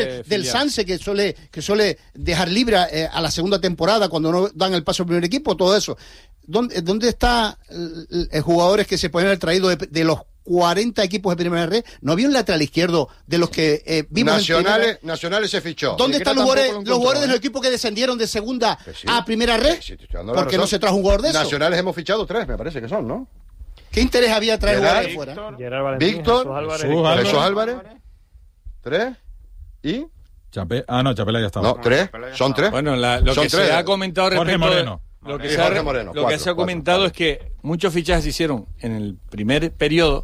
del Sanse que suele dejar libre a la segunda temporada cuando no dan el paso al primer equipo, todo eso. ¿Dónde está jugadores que se pueden haber traído de los 40 equipos de primera red? ¿No había un lateral izquierdo de los que vimos Nacionales se fichó? ¿Dónde están los jugadores de los equipos que descendieron de segunda a primera red? Porque no se trajo un jugador de eso. Nacionales hemos fichado 3, me parece que son, ¿no? ¿Qué interés había traer jugadores de fuera? Víctor, Jesús Álvarez, 3 y... Chapela ya estaba. No, 3, son 3. Bueno, lo que se ha comentado respecto... Jorge Moreno. Lo que se ha comentado es que muchos fichajes se hicieron en el primer periodo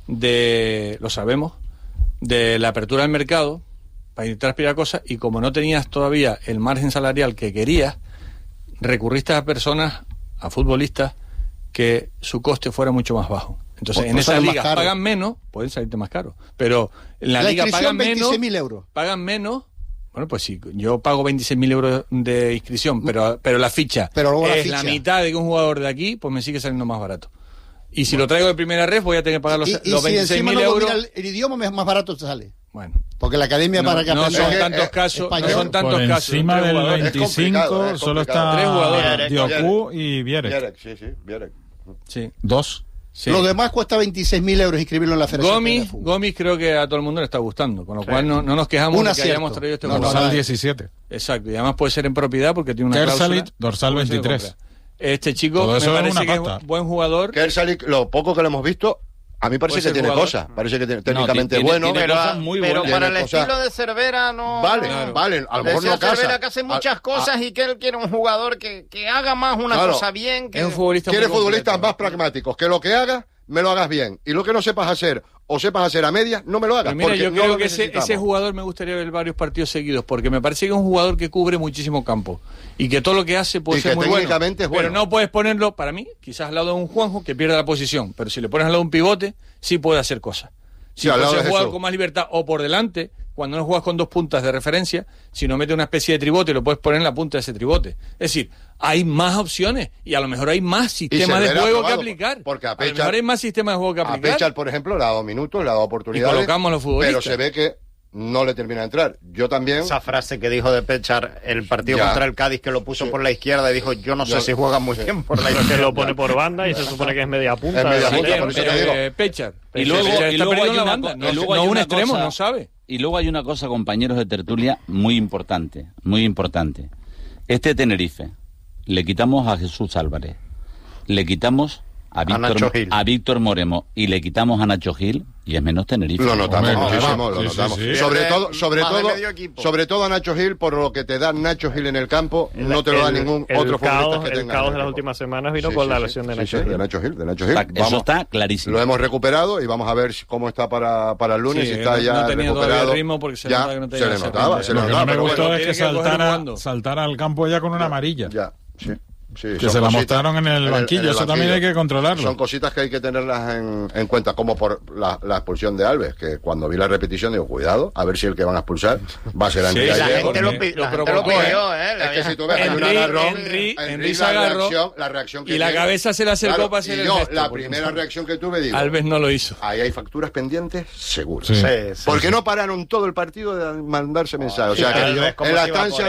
lo sabemos, de la apertura del mercado para intentar aspirar cosas, y como no tenías todavía el margen salarial que querías, recurriste a personas, a futbolistas, que su coste fuera mucho más bajo. Entonces, en esas ligas pagan menos, pueden salirte más caros, pero en la liga pagan menos. 26.000 euros. Pagan menos. Bueno, pues sí, yo pago 26.000 euros de inscripción, pero la ficha es la mitad de que un jugador de aquí, pues me sigue saliendo más barato. Y si lo traigo de primera red, voy a tener que pagar los 26.000 euros. El idioma más barato te sale. Bueno. Porque la academia para que no son tantos casos, no son tantos por casos. Encima del 25 solo está 3 jugadores. Dioku y Vierek. Vierek. Sí. 2. Sí. Lo demás cuesta 26.000 euros inscribirlo en la Federación. Gomis creo que a todo el mundo le está gustando, con lo cual no nos quejamos de que hayamos traído este jugador. Dorsal 17. Exacto, y además puede ser en propiedad porque tiene una cláusula. Dorsal 23. Este chico me parece que es un buen jugador. Kersalik, lo poco que lo hemos visto, a mí parece que tiene cosas. Parece que técnicamente es bueno. Tiene cosas muy buenas. Pero para el estilo de Cervera no... Vale, a lo mejor no casa. Cervera que hace muchas cosas y que él quiere un jugador que haga más una cosa bien. Es un futbolista. Quiere futbolistas más pragmáticos, que lo que haga, me lo hagas bien. Y lo que no sepas hacer, o sepas hacer a medias, no me lo hagas. Mira, yo creo que ese jugador me gustaría ver varios partidos seguidos, porque me parece que es un jugador que cubre muchísimo campo y que todo lo que hace puede ser muy bueno. Pero no puedes ponerlo, para mí, quizás al lado de un Juanjo que pierde la posición, pero si le pones al lado de un pivote, sí puede hacer cosas. Si puede ser jugador con más libertad o por delante, cuando no juegas con 2 puntas de referencia, si no metes una especie de tribote, lo puedes poner en la punta de ese tribote. Es decir, hay más opciones y a lo mejor hay más sistemas de juego que aplicar. Porque a lo mejor hay más sistemas de juego que aplicar. A Pechal, por ejemplo, le ha dado minutos, le ha dado oportunidades. Y colocamos los futbolistas. Pero se ve que no le termina de entrar. Yo también... Esa frase que dijo de Pechar el partido contra el Cádiz, que lo puso por la izquierda y dijo, yo no sé si juega muy bien por la izquierda. Que lo pone por banda y se supone que es media punta. Pechar. Y luego hay un extremo, no sabe. Y luego hay una cosa, compañeros de tertulia, muy importante. Este Tenerife, le quitamos a Jesús Álvarez, le quitamos a Víctor Moreno y le quitamos a Nacho Gil, y es menos Tenerife. Lo notamos muchísimo, lo notamos. Sí. Sobre todo a Nacho Gil, por lo que te da Nacho Gil en el campo, no te lo da ningún otro futbolista que tenga. El caos de las últimas semanas vino con la lesión de Nacho Gil. De Nacho Gil. Eso está clarísimo. Lo hemos recuperado y vamos a ver cómo está para el lunes. Si está ya recuperado. El ritmo porque se notaba que no tenía. Se le notaba. Lo que no me gustó es que saltara al campo ya con una amarilla. Ya, sí. Que se la mostraron en el banquillo, eso también hay que controlarlo. Son cositas que hay que tenerlas en cuenta, como por la expulsión de Alves, que cuando vi la repetición digo, cuidado, a ver si el que van a expulsar va a ser Henry Gallego. La gente lo pidió, Es que si tú ves, hay un agarrón, Henry se agarró, la reacción que y la cabeza se le acercó para hacer el gesto. La primera reacción que tuve, digo, Alves no lo hizo. Ahí hay facturas pendientes, seguro. Sí. Porque no pararon todo el partido de mandarse mensajes. O sea, que en la estancia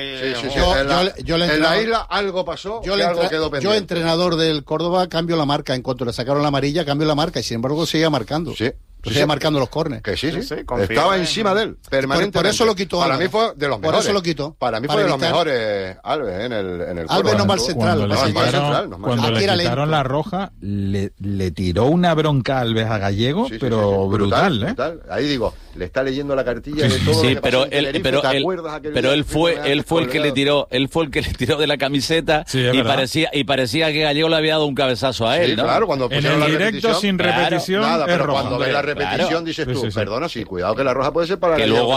en la isla algo pasó, algo quedó pendiente. Yo, entrenador del Córdoba, cambio la marca. En cuanto le sacaron la amarilla, cambio la marca. Y sin embargo, seguía marcando. Seguía marcando los córneres. Que sí. Estaba encima de él, permanentemente. Por eso lo quitó. Para mí fue de los mejores. Por eso lo quitó. Para mí fue de los mejores Alves en el Córdoba. Alves no mal central. Cuando le quitaron la roja, le tiró una bronca a Alves a Gallego, pero brutal. Ahí digo, le está leyendo la cartilla de todo. Sí, pero él fue el que le tiró, de la camiseta y parecía que Gallego le había dado un cabezazo a él, ¿no? Claro, cuando pusieron la repetición, sin repetición, nada, pero roja. cuando ves la repetición dices tú, perdona, sí, cuidado que la roja puede ser para que luego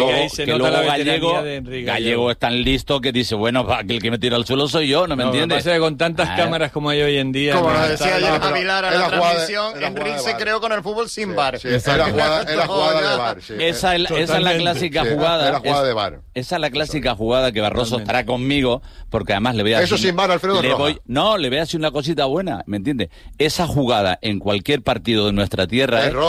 Gallego es tan listo que dice, bueno, el que me tira al suelo soy yo, ¿no me entiendes? Pasa que con tantas cámaras como hay hoy en día. Como nos decía ayer Javilar a la transmisión, Enrique se creó con el fútbol sin VAR. Es la jugada de VAR. Esa es la clásica jugada. Es la jugada de VAR. Esa es la clásica jugada que Barroso estará conmigo, porque además le voy a decir... Eso sin VAR, Alfredo, le voy a decir una cosita buena, ¿me entiendes? Esa jugada en cualquier partido de nuestra tierra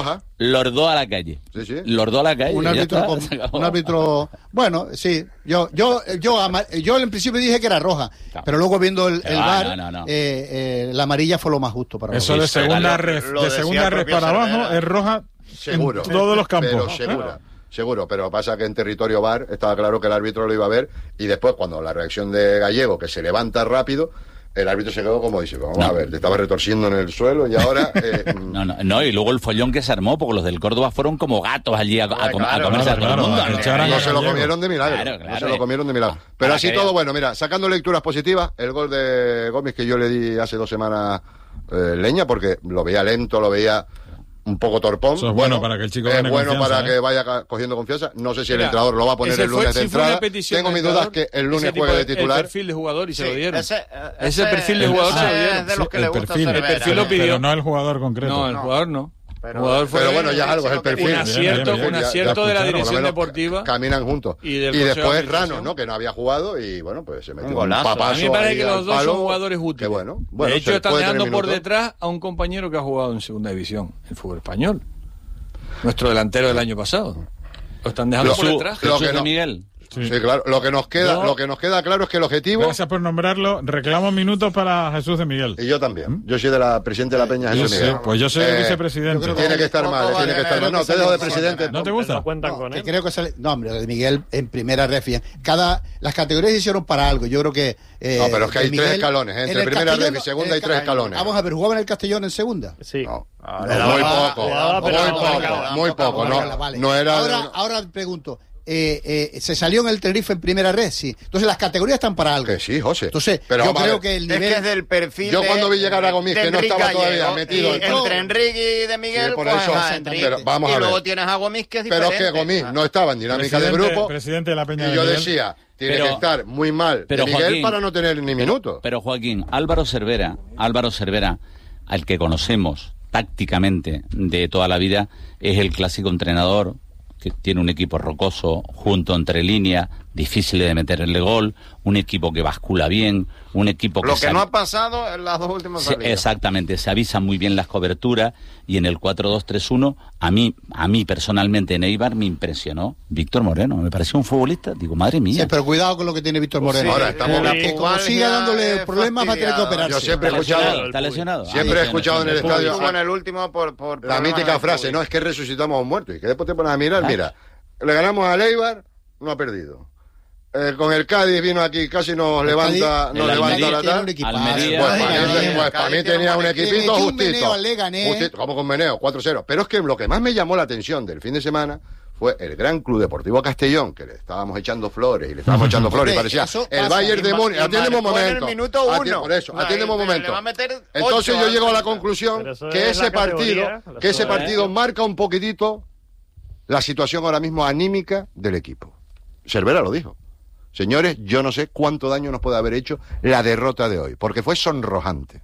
roja. Los dos a la calle. Sí. Los dos a la calle. Un árbitro, bueno, sí. Yo en principio dije que era roja, pero luego viendo el VAR, la amarilla fue lo más justo para eso de segunda red para abajo es roja seguro, en todos los campos. Pero seguro, pero pasa que en territorio VAR estaba claro que el árbitro lo iba a ver, y después cuando la reacción de Gallego, que se levanta rápido, el árbitro se quedó como dice, vamos a ver, te estaba retorciendo en el suelo y ahora... No, y luego el follón que se armó, porque los del Córdoba fueron como gatos allí a comerse a todo el mundo. No se lo comieron de milagro. No se lo comieron de milagro. Pero así todo, bueno, mira, sacando lecturas positivas, el gol de Gómez que yo le di hace 2 semanas leña, porque lo veía lento, lo veía un poco torpón. Eso es bueno para que el chico gane confianza, para que vaya cogiendo confianza. No sé si el entrenador lo va a poner el lunes de entrada. Tengo mis dudas que el lunes juegue de titular. El perfil de jugador y se lo dieron. Ese perfil de jugador se lo dieron. De los que le gusta el perfil lo pidió. Pero no el jugador concreto. No, el jugador no. Pero bueno, ya algo es el perfil. Un acierto de la dirección deportiva. Caminan juntos. Y después Rano, ¿no? Que no había jugado y bueno, pues se metió un papazo. A mí me parece que los dos son jugadores útiles. Qué bueno. De hecho, están dejando por detrás a un compañero que ha jugado en segunda división, el fútbol español. Nuestro delantero del año pasado. Lo están dejando por detrás. Jesús de Miguel. Sí, claro. Lo que nos queda claro es que el objetivo... Gracias por nombrarlo. Reclamo minutos para Jesús de Miguel. Y yo también. Yo soy presidente de la Peña Jesús de Miguel. Pues yo soy el vicepresidente. Tiene que estar mal. No, te dejo de presidente. ¿No te gusta? No cuentan con él. Creo que sale... No, hombre, de Miguel en primera refi. Las categorías se hicieron para algo. Yo creo que... no, pero es que hay 3 escalones. Entre primera refi y segunda hay 3 escalones. Vamos a ver, ¿jugaba en el Castellón en segunda? Sí. Muy poco. No era... Ahora pregunto... se salió en el Tenerife en primera red, sí. Entonces las categorías están para algo. Que sí, José. Entonces yo creo que el nivel... Es que es del perfil. Yo cuando vi llegar a Gomis, que no estaba todavía metido... Entre Enrique y de Miguel, por eso, pero vamos a ver. Y luego tienes a Gomis, que es diferente. Pero es que Gomis no estaba en dinámica de grupo. Presidente de la Peña y yo decía, tiene que estar muy mal de Miguel, Joaquín, para no tener ni minuto. Pero Joaquín, Álvaro Cervera, al que conocemos tácticamente de toda la vida, es el clásico entrenador que tiene un equipo rocoso, junto entre líneas, difícil de meterle gol, un equipo que bascula bien, un equipo que... Lo que no ha pasado en las 2 últimas salidas. Exactamente, se avisan muy bien las coberturas, y en el 4-2-3-1, a mí personalmente en Eibar me impresionó Víctor Moreno, me pareció un futbolista, digo, madre mía. Sí, pero cuidado con lo que tiene Víctor Moreno. Ahora estamos... Que como siga dándole problemas va a tener que operarse. Yo siempre he escuchado... ¿Está lesionado? Siempre he escuchado en el estadio... En el último por la mítica frase, no, es que resucitamos a un muerto, y que después te pones a mirar, mira, le ganamos a Eibar, no ha perdido. Con el Cádiz vino aquí, casi nos levanta la tarde. Pues para mí tenía un equipito justito. Como con Meneo, 4-0. Pero es que lo que más me llamó la atención del fin de semana fue el Gran Club Deportivo Castellón, que le estábamos echando flores, y parecía el Bayern de Múnich. Atiéndeme un momento. Por eso, atiéndeme un momento. Entonces yo llego a la conclusión que ese partido marca un poquitito la situación ahora mismo anímica del equipo. Cervera lo dijo. Señores, yo no sé cuánto daño nos puede haber hecho la derrota de hoy, porque fue sonrojante.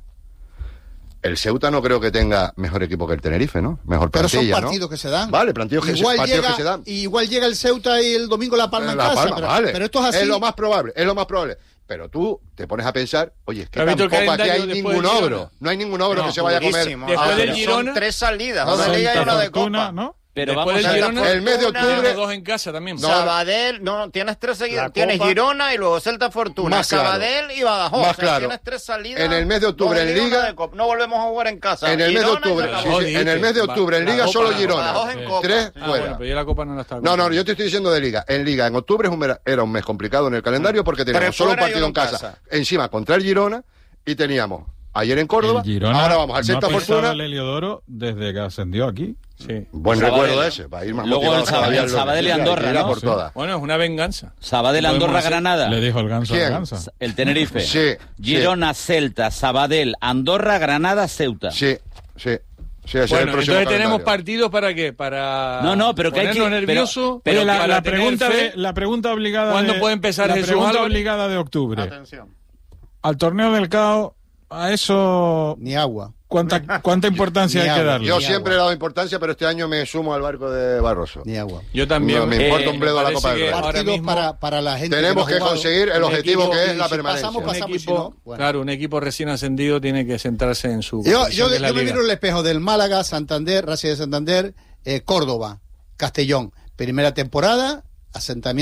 El Ceuta no creo que tenga mejor equipo que el Tenerife, ¿no? Mejor plantilla, pero son partidos que se dan. Vale, partidos que se dan. Igual llega el Ceuta y el domingo La Palma en casa. Pero esto es así. Es lo más probable. Pero tú te pones a pensar, oye, es que tampoco aquí hay ningún ogro. No hay ningún ogro que se vaya a comer. Después del Girona, son 3 salidas, 2 de Liga y 1 de Copa, ¿no? Pero después vamos del Girona, el mes de octubre, 2 en casa también. Sabadell, tienes 3 seguidas. Tienes Girona y luego Celta Fortuna, Sabadell y Badajoz. Más claro. Tienes 3 salidas. En el mes de octubre en Liga, no volvemos a jugar en casa. En el mes de octubre, en el mes de octubre en Liga solo Girona. 3 fuera. Bueno, pero yo la Copa no la estaba. No, yo te estoy diciendo de Liga. En Liga, en octubre era un mes complicado en el calendario porque teníamos solo un partido en casa. Encima contra el Girona y teníamos ayer en Córdoba, ahora vamos al Celta Fortuna. El Heliodoro desde que ascendió aquí. Sí. Buen recuerdo ese, para ir más luego motivado. El Sabadell y Andorra, ¿no? Por todas. Bueno, es una venganza. Sabadell, Andorra, Granada. Le dijo el ganso ¿Quién? al ganso. El Tenerife. Sí. Girona, Celta, Sabadell, Andorra, Granada, Ceuta. Sí. Bueno, entonces tenemos partidos para qué, pero que hay que nervioso. Pero la pregunta obligada. ¿Cuándo puede empezar Jesús? La pregunta obligada de octubre. Atención. Al torneo del CAO a eso... Ni agua. ¿Cuánta importancia hay que darle? Yo siempre he dado importancia, pero este año me sumo al barco de Barroso. Ni agua. Yo también. No, me importa un bledo la Copa del Rey. Ahora mismo para la gente tenemos que conseguir el objetivo que es la permanencia. Claro, un equipo recién ascendido tiene que centrarse en su... Yo me miro el espejo del Málaga, Santander, Racing de Santander, Córdoba, Castellón. Primera temporada, asentamiento